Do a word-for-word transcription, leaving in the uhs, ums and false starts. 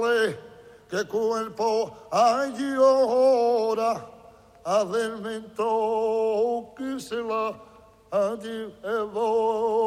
que cuerpo hay ahora, adelmento que se la llevó.